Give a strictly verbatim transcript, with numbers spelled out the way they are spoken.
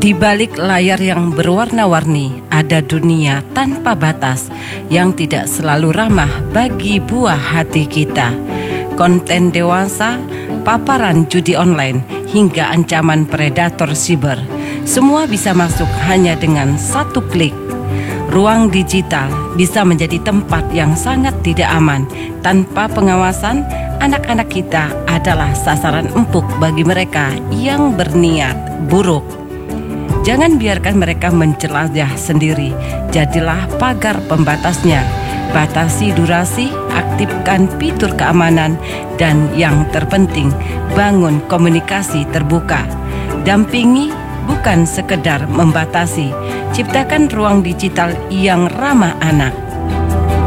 Di balik layar yang berwarna-warni, ada dunia tanpa batas yang tidak selalu ramah bagi buah hati kita. Konten dewasa, paparan judi online, hingga ancaman predator siber. Semua bisa masuk hanya dengan satu klik. Ruang digital bisa menjadi tempat yang sangat tidak aman. Tanpa pengawasan, anak-anak kita adalah sasaran empuk bagi mereka yang berniat buruk. Jangan biarkan mereka menjelajah sendiri. Jadilah pagar pembatasnya. Batasi durasi, aktifkan fitur keamanan, dan yang terpenting, bangun komunikasi terbuka. Dampingi bukan sekedar membatasi. Ciptakan ruang digital yang ramah anak.